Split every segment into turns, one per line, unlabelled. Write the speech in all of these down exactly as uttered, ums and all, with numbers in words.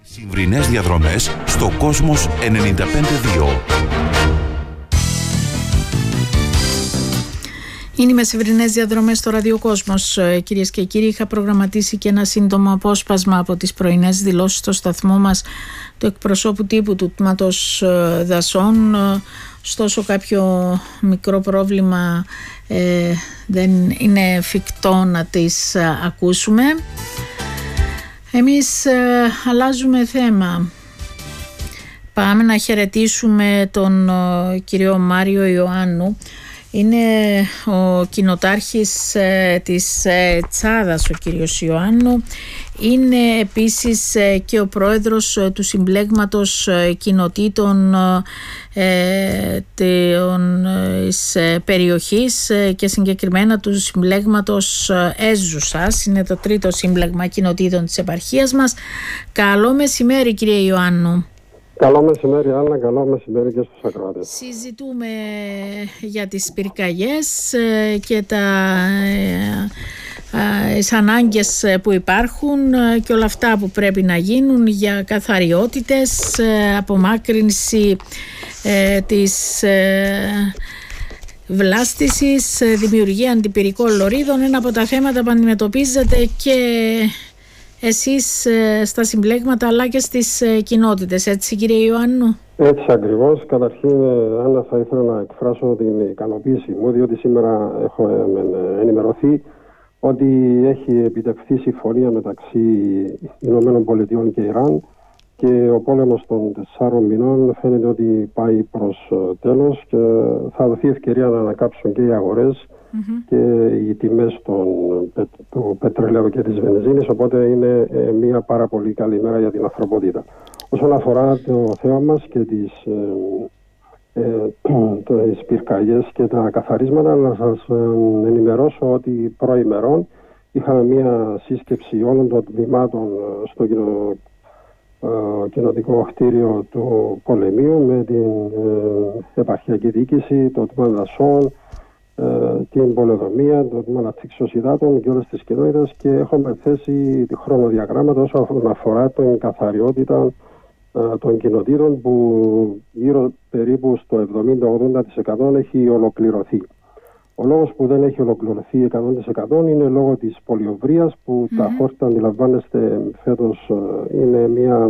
Συμβρινές διαδρομές στο Κόσμος ενενήντα πέντε δύο.
Είναι οι μεσημβρινές διαδρομές στο Ραδιοκόσμος. Κυρίες και κύριοι, είχα προγραμματίσει και ένα σύντομο απόσπασμα από τις πρωινές δηλώσεις στο σταθμό μας του εκπροσώπου τύπου του Τμήματος Δασών. Ωστόσο, κάποιο μικρό πρόβλημα ε, δεν είναι εφικτό να τις ακούσουμε. Εμείς ε, αλλάζουμε θέμα. Πάμε να χαιρετήσουμε τον ε, κύριο Μάριο Ιωάννου. Είναι ο κοινοτάρχης ε, της ε, Τσάδας, ο κύριος Ιωάννου. Είναι επίσης ε, και ο πρόεδρος ε, του Συμπλέγματος ε, Κοινοτήτων ε, της ε, περιοχής ε, και συγκεκριμένα του Συμπλέγματος ε, Έζουσας. Είναι το τρίτο Σύμπλεγμα Κοινοτήτων της επαρχίας μας. Καλό μεσημέρι, κύριε Ιωάννου.
Καλό μεσημέρι, Άννα, καλό μεσημέρι και στους ακροατές.
Συζητούμε για τις πυρκαγιές και τα τις ανάγκες που υπάρχουν και όλα αυτά που πρέπει να γίνουν για καθαριότητες, απομάκρυνση της βλάστησης, δημιουργία αντιπυρικών λωρίδων. Ένα από τα θέματα που αντιμετωπίζετε και εσείς στα συμπλέγματα αλλά και στις κοινότητες, έτσι κύριε Ιωάννου?
Έτσι ακριβώς. Καταρχήν, Άννα, θα ήθελα να εκφράσω την ικανοποίηση μου, διότι σήμερα έχω ενημερωθεί ότι έχει επιτευχθεί συμφωνία μεταξύ Ηνωμένων Πολιτειών και Ιράν και ο πόλεμος των τεσσάρων μηνών φαίνεται ότι πάει προς τέλος και θα δοθεί ευκαιρία να ανακάψουν και οι αγορές mm-hmm. και οι τιμές των, του πετρελαίου και της βενζίνης, οπότε είναι ε, μια πάρα πολύ καλή μέρα για την ανθρωπότητα. Όσον αφορά το θέμα μας και τις, ε, ε, τις πυρκαγιές και τα καθαρίσματα, να σας ε, ενημερώσω ότι προημερών είχαμε μια σύσκεψη όλων των τμήματων στο κοινο, ε, κοινοτικό κτίριο του Πολεμίου με την ε, επαρχιακή διοίκηση, το τμήμα δασών, την πολεοδομία, το τμήμα αναπτύξεως υδάτων και όλες τις κοινότητες, και έχουμε θέσει χρονοδιαγράμματα όσον αφορά την καθαριότητα των κοινοτήτων που γύρω περίπου στο εβδομήντα με ογδόντα τοις εκατό έχει ολοκληρωθεί. Ο λόγος που δεν έχει ολοκληρωθεί εκατό τοις εκατό είναι λόγω της πολιοβρίας που mm-hmm. τα χόρτα, αντιλαμβάνεστε, φέτος είναι μια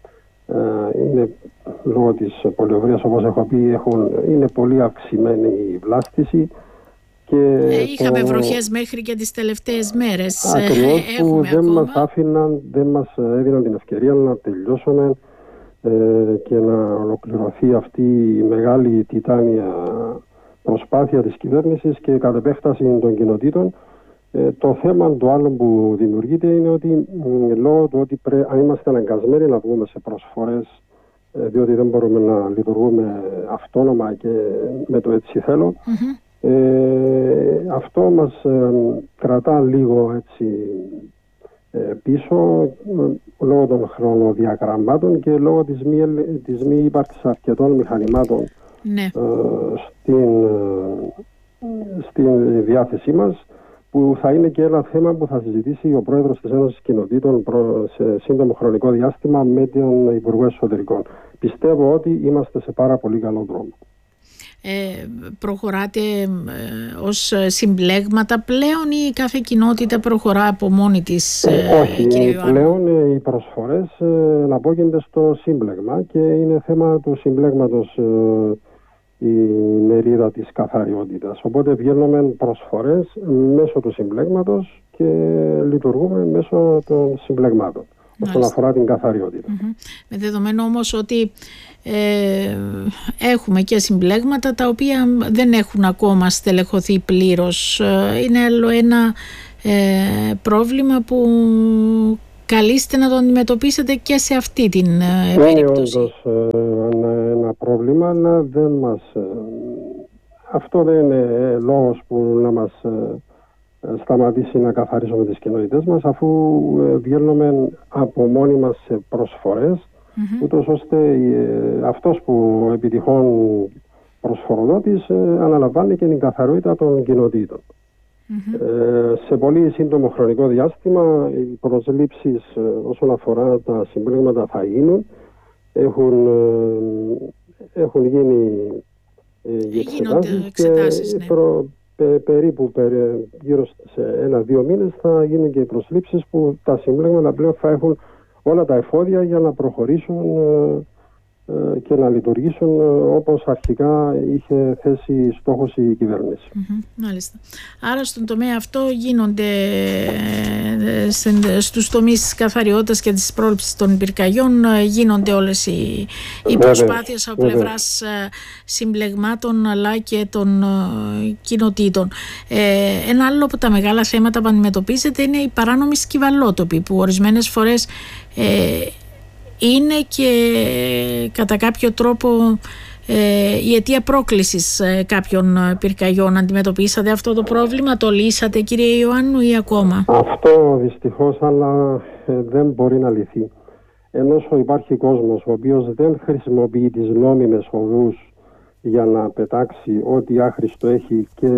είναι λόγω της πολιοβρίας, όπως έχω πει, έχουν, είναι πολύ αυξημένη η βλάστηση. Και
ε, είχαμε το... βροχές μέχρι και τις τελευταίες μέρες.
Ακριβώς, που δεν ακόμα. μας άφηναν, δεν μας έδιναν την ευκαιρία να τελειώσουμε ε, και να ολοκληρωθεί αυτή η μεγάλη τιτάνια προσπάθεια της κυβέρνησης και κατ' επέκταση των κοινοτήτων. Ε, το θέμα το άλλο που δημιουργείται είναι ότι ε, λόγω του ότι πρέ, αν είμαστε αναγκασμένοι να βγούμε σε προσφορές, ε, διότι δεν μπορούμε να λειτουργούμε αυτόνομα και με το έτσι θέλω, mm-hmm. Ε, αυτό μας ε, κρατά λίγο έτσι ε, πίσω ε, λόγω των χρονοδιαγραμμάτων και λόγω της μη, της μη ύπαρξης αρκετών μηχανημάτων
ναι.
ε, στην, ε, στην διάθεσή μας, που θα είναι και ένα θέμα που θα συζητήσει ο πρόεδρος της Ένωσης Κοινοτήτων σε σύντομο χρονικό διάστημα με τον Υπουργό Εσωτερικών. Πιστεύω ότι είμαστε σε πάρα πολύ καλό δρόμο.
Ε, προχωράτε ε, ως συμπλέγματα πλέον ή κάθε κοινότητα προχωρά από μόνη της?
Ε, όχι, πλέον ε, οι προσφορές ε, αναπόκεινται στο σύμπλεγμα και είναι θέμα του συμπλέγματος ε, η μερίδα της καθαριότητας. Οπότε βγαίνουμε προσφορές μέσω του συμπλέγματος και λειτουργούμε μέσω των συμπλεγμάτων όσον αφορά την καθαριότητα.
Mm-hmm. Με δεδομένο όμως ότι ε, έχουμε και συμπλέγματα τα οποία δεν έχουν ακόμα στελεχωθεί πλήρως. Είναι άλλο ένα ε, πρόβλημα που καλείστε να το αντιμετωπίσετε και σε αυτή την ε, περίπτωση.
Είναι όντως ε, ένα πρόβλημα, αλλά δεν μας, ε, αυτό δεν είναι ε, λόγος που να μας ε, σταματήσει να καθαρίσουμε τις κοινότητες μας, αφού ε, βγαίνουμε από μόνοι μας σε προσφορές, mm-hmm. ούτως ώστε ε, αυτός που επιτυχών προσφοροδότης ε, αναλαμβάνει και την καθαρότητα των κοινοτήτων.
Mm-hmm.
Ε, σε πολύ σύντομο χρονικό διάστημα οι προσλήψεις ε, όσον αφορά τα συμπλήγματα θα γίνουν. Έχουν, ε, έχουν γίνει ε, εξετάσεις και
ναι.
προ, πε, περίπου περί, γύρω σε ένα-δύο μήνες θα γίνουν και οι προσλήψεις που τα συμπλήγματα πλέον θα έχουν όλα τα εφόδια για να προχωρήσουν ε, και να λειτουργήσουν όπως αρχικά είχε θέσει στόχος η κυβέρνηση.
Mm-hmm, μάλιστα. Άρα στον τομέα αυτό γίνονται στους τομείς της καθαριότητας και της πρόληψης των πυρκαγιών γίνονται όλες οι, οι προσπάθειες από πλευράς συμπλεγμάτων αλλά και των κοινοτήτων. Ε, ένα άλλο από τα μεγάλα θέματα που αντιμετωπίζεται είναι οι παράνομοι σκυβαλότοποι που ορισμένες φορές ε, είναι και κατά κάποιο τρόπο ε, η αιτία πρόκλησης ε, κάποιων πυρκαγιών. Αντιμετωπίσατε αυτό το πρόβλημα, το λύσατε κύριε Ιωάννου ή ακόμα?
Αυτό δυστυχώς αλλά ε, δεν μπορεί να λυθεί. Ενώ υπάρχει κόσμος ο οποίος δεν χρησιμοποιεί τις νόμιμες οδούς για να πετάξει ό,τι άχρηστο έχει και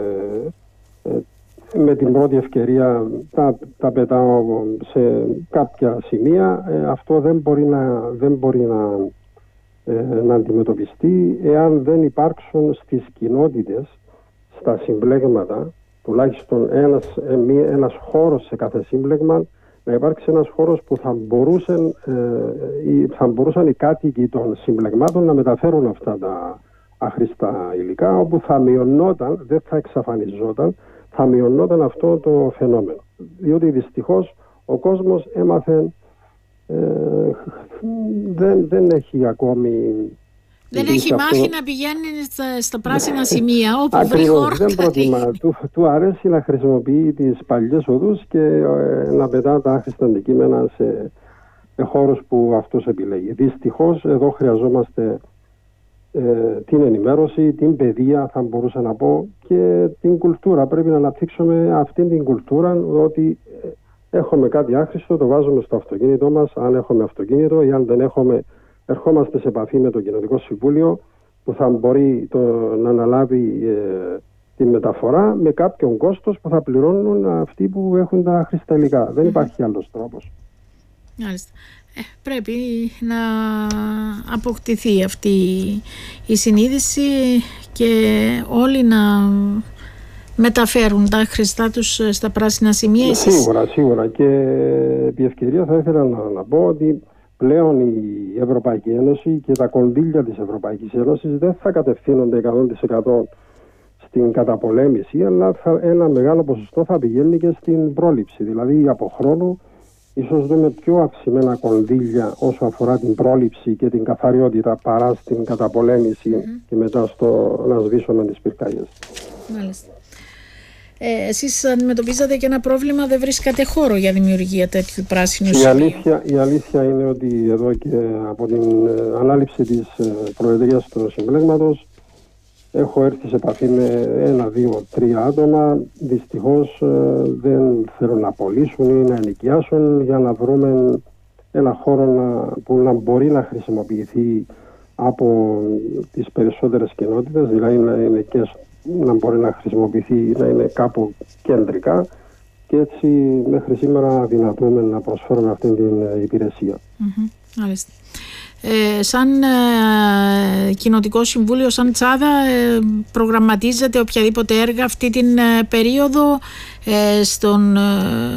ε, με την πρώτη ευκαιρία τα, τα πετάω σε κάποια σημεία, ε, αυτό δεν μπορεί να, δεν μπορεί να, ε, να αντιμετωπιστεί εάν δεν υπάρξουν στις κοινότητες, στα συμπλέγματα, τουλάχιστον ένας, ε, ένας χώρος σε κάθε σύμπλεγμα, να υπάρξει ένας χώρος που θα, μπορούσαν, ε, θα μπορούσαν οι κάτοικοι των συμπλεγμάτων να μεταφέρουν αυτά τα άχρηστα υλικά, όπου θα μειωνόταν, δεν θα εξαφανιζόταν, θα μειωνόταν αυτό το φαινόμενο. Διότι δυστυχώς ο κόσμος έμαθε, ε, δεν, δεν έχει ακόμη...
Δεν έχει μάχη αυτό... να πηγαίνει στα, στα πράσινα σημεία όπου βρει χώρο.
Δεν προτιμά. του, του αρέσει να χρησιμοποιεί τις παλιές οδούς και ε, να πετά τα άχρηστα αντικείμενα σε, σε χώρους που αυτός επιλέγει. Δυστυχώς εδώ χρειαζόμαστε Ε, την ενημέρωση, την παιδεία θα μπορούσα να πω και την κουλτούρα. Πρέπει να αναπτύξουμε αυτήν την κουλτούρα ότι έχουμε κάτι άχρηστο, το βάζουμε στο αυτοκίνητό μας, αν έχουμε αυτοκίνητο ή αν δεν έχουμε, ερχόμαστε σε επαφή με το Κοινοτικό Συμβούλιο που θα μπορεί το, να αναλάβει ε, τη μεταφορά με κάποιον κόστος που θα πληρώνουν αυτοί που έχουν τα άχρηστα υλικά. Δεν υπάρχει άλλος τρόπος.
Μάλιστα. Ε, πρέπει να αποκτηθεί αυτή η συνείδηση και όλοι να μεταφέρουν τα άχρηστά τους στα πράσινα σημεία.
Σίγουρα, σίγουρα. Και επί ευκαιρία θα ήθελα να, να πω ότι πλέον η Ευρωπαϊκή Ένωση και τα κονδύλια της Ευρωπαϊκής Ένωσης δεν θα κατευθύνονται εκατό τοις εκατό στην καταπολέμηση, αλλά θα, ένα μεγάλο ποσοστό θα πηγαίνει και στην πρόληψη. Δηλαδή από χρόνο ίσως δούμε πιο αυξημένα κονδύλια όσο αφορά την πρόληψη και την καθαριότητα παρά στην καταπολέμηση mm-hmm. και μετά στο να σβήσουμε τις πυρκαγιές.
Μάλιστα. Ε, εσείς αντιμετωπίζατε και ένα πρόβλημα, δεν βρίσκατε χώρο για δημιουργία τέτοιου πράσινου σημείου.
Η αλήθεια, η αλήθεια είναι ότι εδώ και από την ε, ανάληψη της ε, Προεδρίας του Συμπλέγματος έχω έρθει σε επαφή με ένα, δύο, τρία άτομα. Δυστυχώς ε, δεν θέλουν να πωλήσουν ή να ενοικιάσουν για να βρούμε ένα χώρο να, που να μπορεί να χρησιμοποιηθεί από τις περισσότερες κοινότητες, δηλαδή να, είναι και, να μπορεί να χρησιμοποιηθεί, να είναι κάπου κεντρικά και έτσι μέχρι σήμερα δυνατούμε να προσφέρουμε αυτή την υπηρεσία.
Mm-hmm. Μάλιστα. Ε, σαν ε, Κοινοτικό Συμβούλιο, σαν Τσάδα, ε, προγραμματίζετε οποιαδήποτε έργα αυτή την ε, περίοδο ε, στον, ε,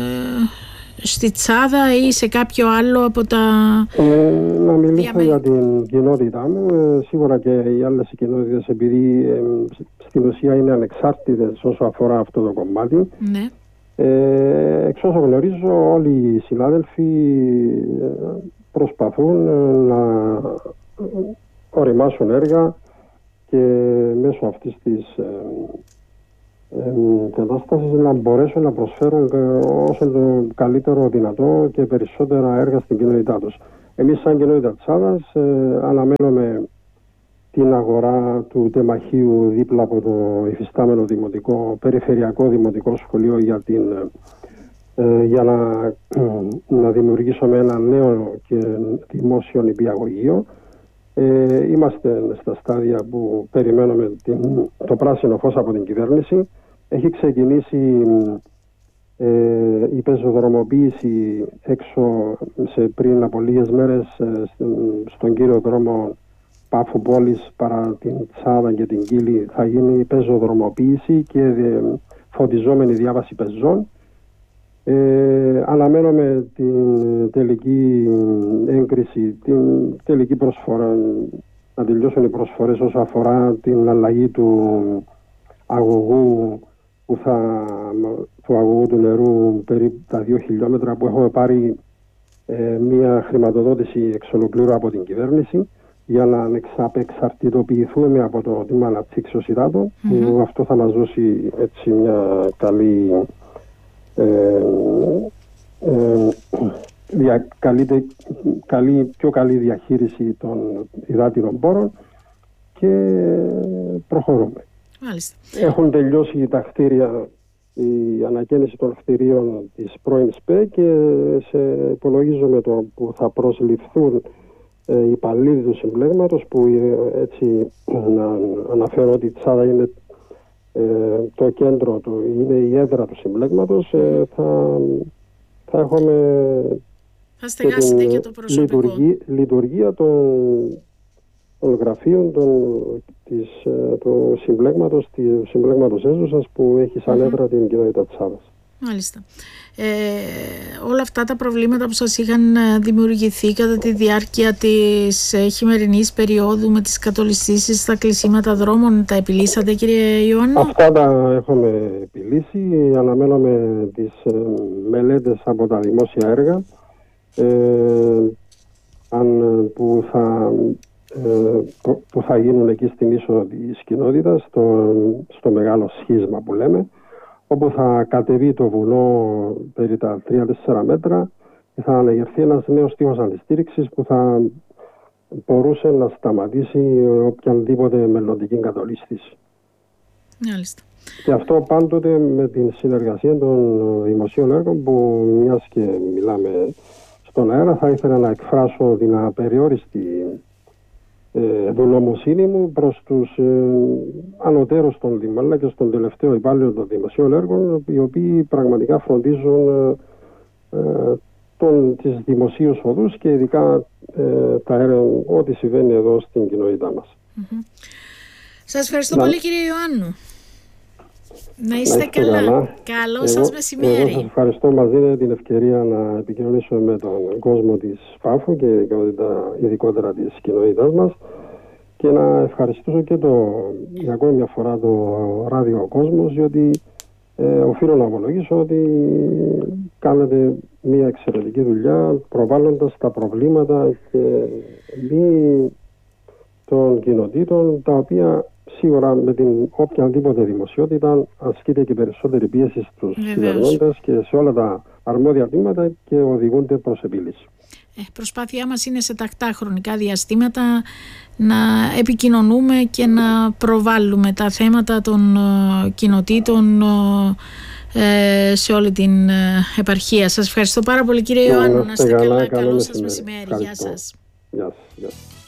στη Τσάδα ή σε κάποιο άλλο από τα...
Ε, να μιλήσω διαμε... για την κοινότητά μου. Ε, σίγουρα και οι άλλες κοινότητες, επειδή ε, στην ουσία είναι ανεξάρτητες όσο αφορά αυτό το κομμάτι.
Ναι.
Ε, εξ όσο γνωρίζω, όλοι οι συνάδελφοι ε, προσπαθούν να οριμάσουν έργα και μέσω αυτής της ε, ε, κατάστασης να μπορέσουν να προσφέρουν όσο το καλύτερο δυνατό και περισσότερα έργα στην κοινότητά τους. Εμείς σαν κοινότητα Τσάδας ε, αναμένουμε την αγορά του τεμαχίου δίπλα από το υφιστάμενο δημοτικό, περιφερειακό δημοτικό σχολείο για την Ε, για να, να δημιουργήσουμε ένα νέο και δημόσιο νηπιαγωγείο. Ε, είμαστε στα στάδια που περιμένουμε την, το πράσινο φως από την κυβέρνηση. έχει ξεκινήσει ε, η πεζοδρομοποίηση έξω σε, πριν από λίγες μέρες ε, στον κύριο δρόμο Πάφου πόλης παρά την Τσάδα και την Κύλη. Θα γίνει η πεζοδρομοποίηση και ε, φωτιζόμενη διάβαση πεζών. Ε, αναμένουμε την τελική έγκριση, την τελική προσφορά, να τελειώσουν οι προσφορές όσο αφορά την αλλαγή του αγωγού, που θα, του αγωγού του νερού περίπου τα δύο χιλιόμετρα, που έχουμε πάρει ε, μια χρηματοδότηση εξ ολοκλήρου από την κυβέρνηση για να εξαρτητοποιηθούμε από το Τμήμα Αναπτύξεως Υδάτων, mm-hmm. που αυτό θα μας δώσει έτσι μια καλή Ε, ε, δια, καλή, καλή, πιο καλή διαχείριση των υδάτινων πόρων και προχωρούμε.
Μάλιστα.
Έχουν τελειώσει τα κτίρια, η ανακαίνιση των κτιρίων της πρώην ΣΠΕ και σε υπολογίζουμε το που θα προσληφθούν ε, οι υπαλλήλοι του συμπλέγματος, που ε, έτσι να αναφέρω ότι η Τσάδα είναι Ε, το κέντρο του, είναι η έδρα του συμπλέγματος. ε, θα, θα έχουμε
θα στεγάσετε και, και το προσωπικό.
Λειτουργία, λειτουργία των, των γραφείων των, της, του συμπλέγματος, του συμπλέγματος Έζωσας, που έχει σαν mm-hmm. έδρα την κοινότητα της Άδας.
Μάλιστα. Ε, όλα αυτά τα προβλήματα που σας είχαν δημιουργηθεί κατά τη διάρκεια της χειμερινής περίοδου με τις κατολιστήσεις στα κλεισίματα δρόμων, τα επιλύσατε, κύριε Ιωάννου?
Αυτά τα έχουμε επιλύσει. Αναμένουμε τις ε, μελέτες από τα δημόσια έργα ε, αν, που, θα, ε, που θα γίνουν εκεί στην είσοδο της κοινότητας, στο, στο μεγάλο σχίσμα που λέμε, όπου θα κατεβεί το βουνό περί τα τρία τέσσερα μέτρα και θα αναγερθεί ένας νέος τείχος αντιστήριξης που θα μπορούσε να σταματήσει οποιαδήποτε μελλοντική κατολίσθηση.
Μάλιστα.
Και αυτό πάντοτε με την συνεργασία των δημοσίων έργων, που μιας και μιλάμε στον αέρα, θα ήθελα να εκφράσω την απεριόριστη Ε, δουλομοσύνη μου προς τους ε, ανωτέρους των Δήμων, αλλά και στον τελευταίο υπάλληλο των δημοσίων έργων, οι οποίοι πραγματικά φροντίζουν ε, ε, τον, τις δημοσίους οδούς και ειδικά ε, τα έργα, ό,τι συμβαίνει εδώ στην κοινότητά μας.
Mm-hmm. Σας ευχαριστώ να... πολύ, κύριε Ιωάννου. Να είστε, να είστε καλά. καλά. Καλό εγώ, σας μεσημέρι.
Εγώ σας ευχαριστώ. Μας δίνετε την ευκαιρία να επικοινωνήσουμε με τον κόσμο της ΠΑΦΟ και ειδικότερα της κοινότητάς μας, και να ευχαριστήσω και το, για ακόμη μια φορά το Ράδιο Κόσμος, διότι ε, οφείλω να ομολογήσω ότι κάνετε μια εξαιρετική δουλειά προβάλλοντας τα προβλήματα και μη των κοινοτήτων, τα οποία σίγουρα με την οποιαδήποτε δημοσιότητα ασκείται και περισσότερη πίεση στους κυβερνώντες και σε όλα τα αρμόδια τμήματα και οδηγούνται προς επίλυση.
Ε, προσπάθειά μας είναι σε τακτά χρονικά διαστήματα να επικοινωνούμε και να προβάλλουμε τα θέματα των ε, κοινοτήτων ε, σε όλη την ε, επαρχία. Σας ευχαριστώ πάρα πολύ, κύριε Ιωάννου. Να είστε καλά. Καλό σας μεσημέρι. Γεια σας.
Γεια σας.